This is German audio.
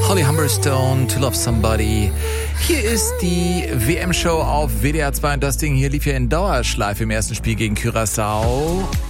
Holly Humberstone, To Love Somebody. Hier ist die WM-Show auf WDR 2 und das Ding hier lief ja in Dauerschleife im ersten Spiel gegen Curaçao.